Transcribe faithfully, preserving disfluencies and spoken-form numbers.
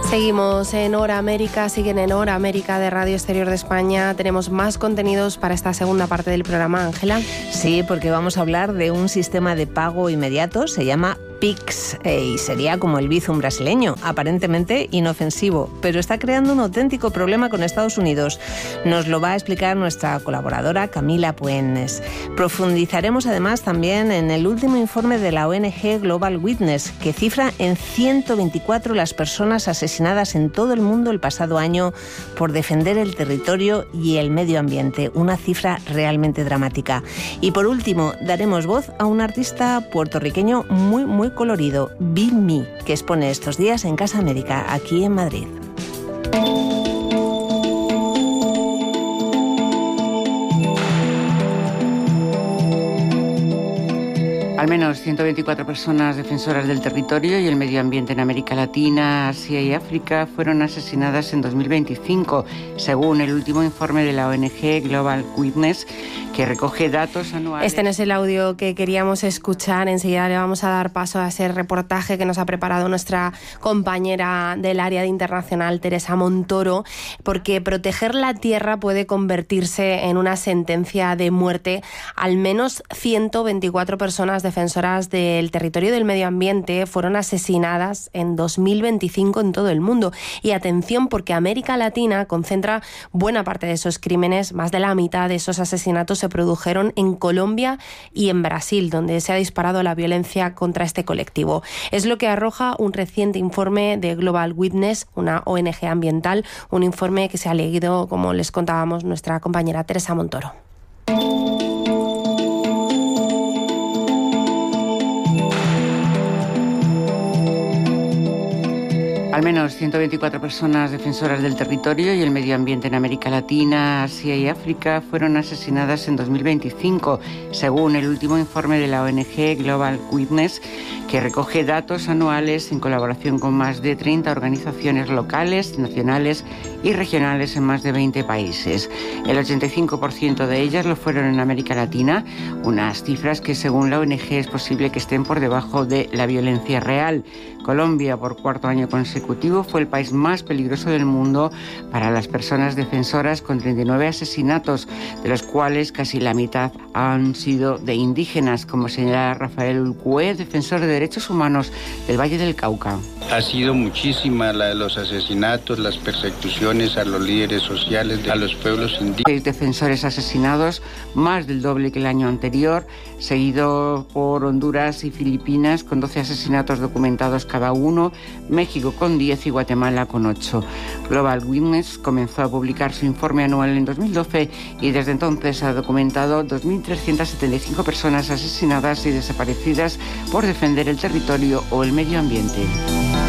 Seguimos en Hora América, siguen en Hora América de Radio Exterior de España. Tenemos más contenidos para esta segunda parte del programa, Ángela. Sí, porque vamos a hablar de un sistema de pago inmediato, se llama Pix, eh, y sería como el Bizum brasileño, aparentemente inofensivo, pero está creando un auténtico problema con Estados Unidos. Nos lo va a explicar nuestra colaboradora Camila Puentes. Profundizaremos además también en el último informe de la O N G Global Witness, que cifra en ciento veinticuatro las personas asesinadas en todo el mundo el pasado año por defender el territorio y el medio ambiente, una cifra realmente dramática. Y por último, daremos voz a un artista puertorriqueño muy, muy colorido, Be Me, que expone estos días en Casa América, aquí en Madrid. Al menos ciento veinticuatro personas defensoras del territorio y el medio ambiente en América Latina, Asia y África fueron asesinadas en dos mil veinticinco, según el último informe de la O N G Global Witness, que recoge datos anuales. Este no es el audio que queríamos escuchar. Enseguida le vamos a dar paso a ese reportaje que nos ha preparado nuestra compañera del área de internacional, Teresa Montoro, porque proteger la tierra puede convertirse en una sentencia de muerte. Al menos ciento veinticuatro personas defensoras del territorio y del medio ambiente fueron asesinadas en dos mil veinticinco en todo el mundo. Y atención, porque América Latina concentra buena parte de esos crímenes. Más de la mitad de esos asesinatos se produjeron en Colombia y en Brasil, donde se ha disparado la violencia contra este colectivo. Es lo que arroja un reciente informe de Global Witness, una O N G ambiental, un informe que se ha leído, como les contábamos, nuestra compañera Teresa Montoro. Al menos ciento veinticuatro personas defensoras del territorio y el medio ambiente en América Latina, Asia y África fueron asesinadas en dos mil veinticinco, según el último informe de la O N G Global Witness, que recoge datos anuales en colaboración con más de treinta organizaciones locales, nacionales y regionales en más de veinte países. El ochenta y cinco por ciento de ellas lo fueron en América Latina, unas cifras que según la O N G es posible que estén por debajo de la violencia real. Colombia, por cuarto año consecutivo, fue el país más peligroso del mundo para las personas defensoras, con treinta y nueve asesinatos, de los cuales casi la mitad han sido de indígenas, como señala Rafael Ulcué, defensor de derechos humanos del Valle del Cauca. Ha sido muchísima la de los asesinatos, las persecuciones a los líderes sociales, a los pueblos indígenas. Seis defensores asesinados, más del doble que el año anterior, seguido por Honduras y Filipinas, con doce asesinatos documentados cada uno, México con diez y Guatemala con ocho. Global Witness comenzó a publicar su informe anual en dos mil doce y desde entonces ha documentado dos mil trescientas setenta y cinco personas asesinadas y desaparecidas por defender el territorio o el medio ambiente.